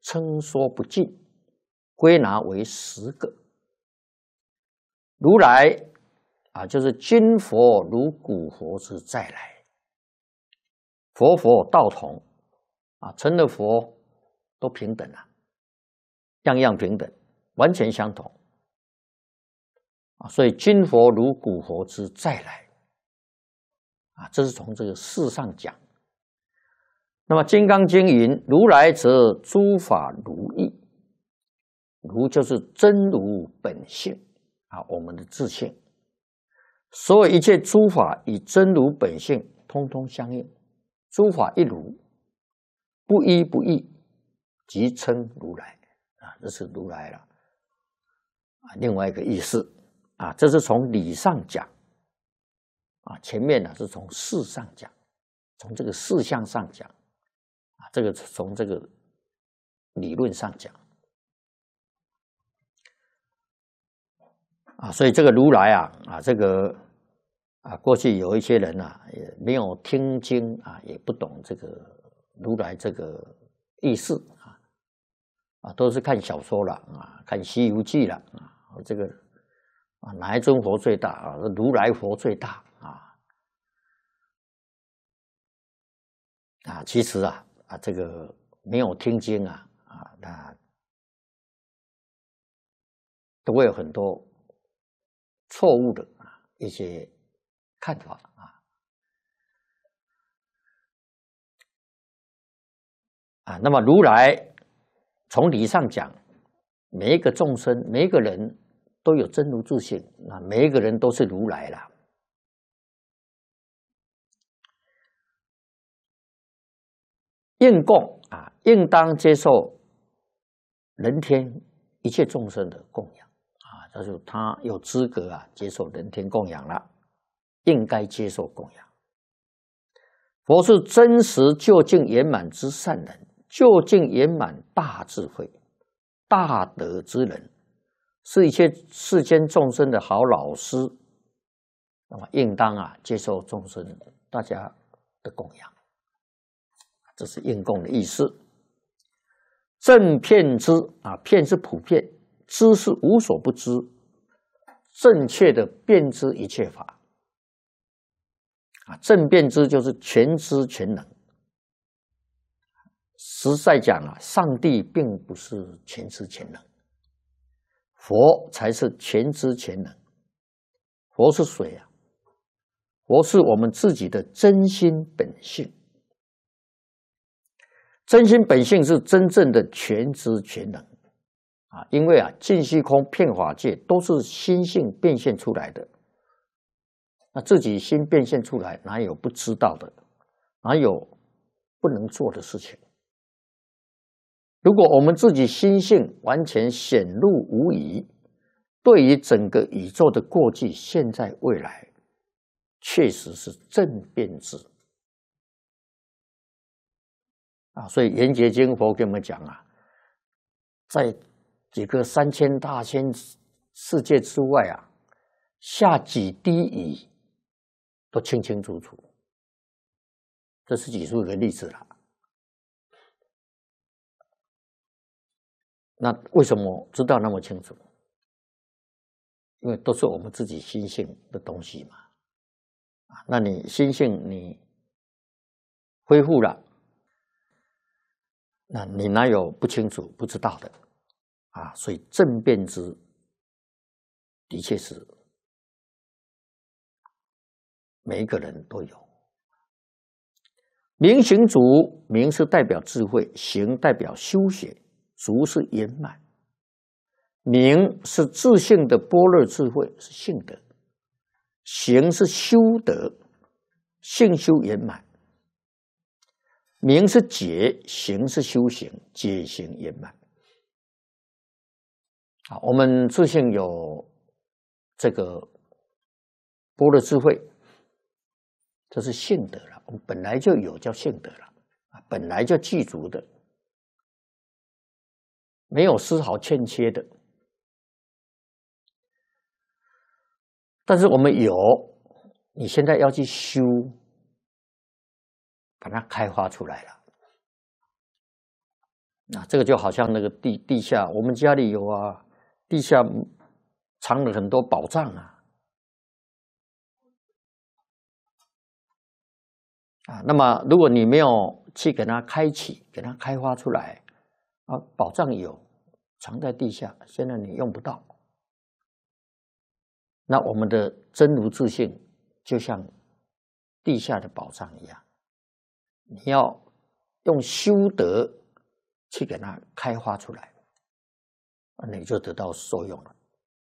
称说不尽，归纳为10个。如来就是今佛如古佛之再来，佛佛道同成了佛都平等了，样样平等，完全相同所以今佛如古佛之再来这是从这个事上讲。那么《金刚经》云：如来则诸法如意，如就是真如本性我们的自性。所有一切诸法与真如本性通通相应，诸法一如，不一不异，即称如来这是如来了另外一个意思这是从理上讲前面是从事上讲，从这个事项上讲这个从这个理论上讲所以这个如来这个过去有一些人也没有听经也不懂这个如来这个意思都是看小说了看《西游记》了这个哪一尊佛最大如来佛最大其实这个没有听经那都会有很多错误的一些看法那么如来从理上讲，每一个众生，每一个人都有真如自性每一个人都是如来了。应供应当接受人天一切众生的供养就是他有资格接受人天供养了，应该接受供养。佛是真实究竟圆满之善人，究竟圆满大智慧、大德之人，是一切世间众生的好老师，那么应当接受众生大家的供养，这是应供的意思。正遍知遍是普遍，知是无所不知，正确的遍知一切法正遍知就是全知全能。实在讲上帝并不是全知全能，佛才是全知全能。佛是谁佛是我们自己的真心本性。真心本性是真正的全知全能因为尽虚空遍法界都是心性变现出来的，那自己心变现出来，哪有不知道的，哪有不能做的事情。如果我们自己心性完全显露无疑，对于整个宇宙的过去、现在、未来，确实是正遍知所以圆觉经佛给我们讲在几个3000大千世界之外下几滴雨都清清楚楚。这是举出一个例子了。那为什么知道那么清楚？因为都是我们自己心性的东西嘛。那你心性你恢复了，那你哪有不清楚不知道的所以正遍知的确是每一个人都有。明行足，明是代表智慧，行代表修学，足是圆满。明是自性的般若智慧，是性德；行是修德，性修圆满。明是解，行是修行，解行圆满。我们自性有这个般若智慧，这是性德了，我们本来就有叫性德了本来就具足的，没有丝毫欠缺的。但是我们有，你现在要去修，把它开发出来了。 啊，这个就好像那个地下，我们家里有啊，地下藏了很多宝藏啊。啊，那么如果你没有去给它开启，给它开发出来，啊，宝藏有藏在地下，现在你用不到。那我们的真如自性就像地下的宝藏一样，你要用修德去给它开发出来，你就得到受用了。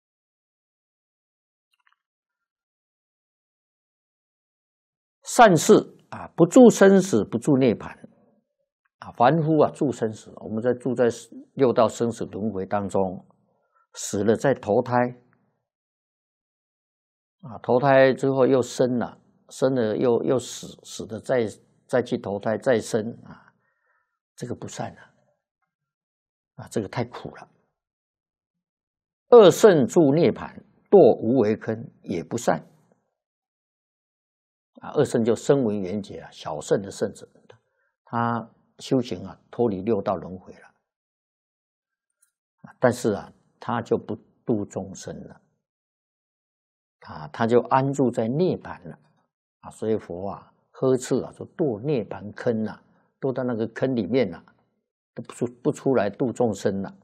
善事啊，不住生死，不住涅槃啊。凡夫啊，住生死，我们住在六道生死轮回当中，死了再投胎啊，投胎之后又生了，生了又死，死了再去投胎再生啊，这个不善了啊，这个太苦了。恶圣住涅槃，堕无为坑，也不善。啊，恶圣就声闻缘觉啊，小圣的圣者，他修行啊，脱离六道轮回了，但是啊，他就不度众生了，啊，他就安住在涅槃了，啊，所以佛啊呵斥啊，说堕涅槃坑啊，堕到那个坑里面了，都不出来度众生了，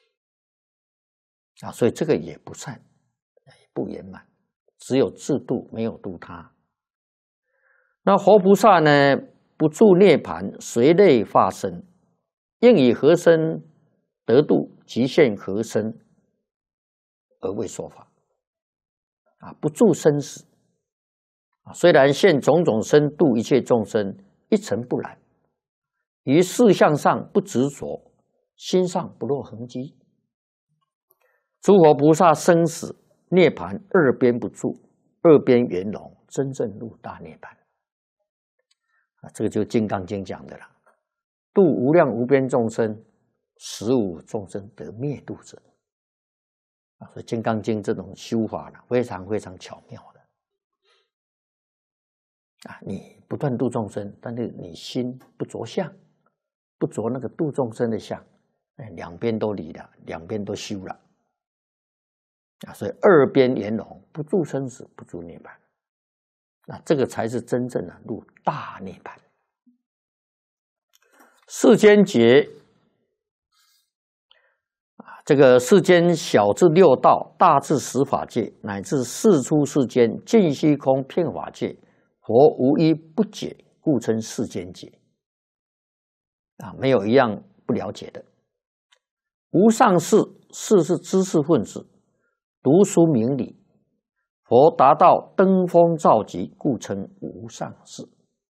啊，所以这个也不善，也不圆满，只有自度，没有度他。那活菩萨呢，不住涅槃，随类化身，应以何身得度，即现何身而为说法。啊，不住生死啊，虽然现种种身度一切众生，一尘不染，于事相上不执着，心上不落痕迹。诸佛菩萨生死涅槃二边不住，二边圆融，真正入大涅槃。啊，这个就《金刚经》讲的了，度无量无边众生，使无众生得灭度者。啊，所以《金刚经》这种修法呢，非常非常巧妙的。啊，你不断度众生，但是你心不着相，不着那个度众生的相，两边都离了，两边都修了。啊，所以二边圆融，不住生死，不住涅槃。那这个才是真正的入大涅槃。世间觉啊，这个世间小至六道，大至十法界，乃至世出世间尽虚空遍法界，佛无一不解，故称世间解。啊，没有一样不了解的。无上士，士是知识分子，读书明理。佛达到登峰造极，故称无上士。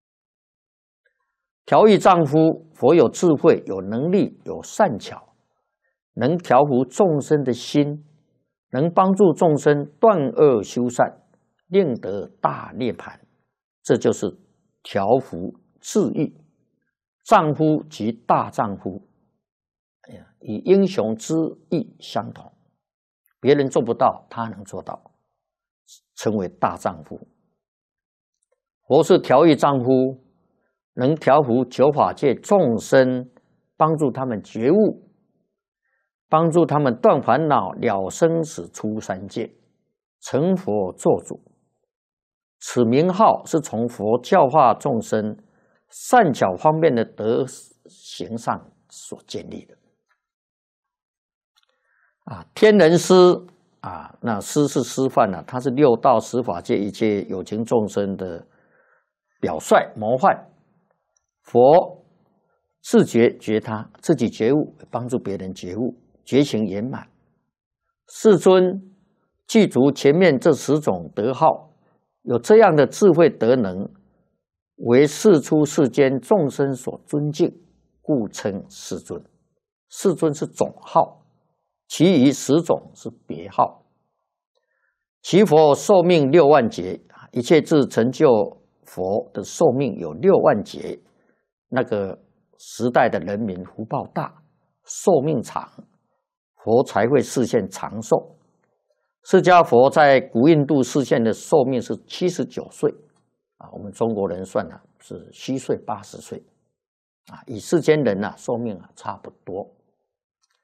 调御丈夫，佛有智慧，有能力，有善巧，能调伏众生的心，能帮助众生断恶修善，令得大涅槃。这就是调伏治愈。丈夫即大丈夫，与英雄之意相同，别人做不到，他能做到。称为大丈夫。佛是调御丈夫，能调伏九法界众生，帮助他们觉悟，帮助他们断烦恼，了生死，出三界，成佛作主。此名号是从佛教化众生善巧方面的德行上所建立的。啊，天人师啊，那师是师范啊，他是六道十法界一切有情众生的表率模范。佛自觉觉他，自己觉悟，帮助别人觉悟，觉醒圆满。世尊具足前面这10种德号，有这样的智慧德能，为世出世间众生所尊敬，故称世尊。世尊是总号，其余10种是别号。其佛寿命6万劫，一切智成就佛的寿命有6万劫。那个时代的人民福报大，寿命长，佛才会示现长寿。释迦佛在古印度示现的寿命是79岁，啊，我们中国人算是虚岁80岁， 与世间人寿命差不多。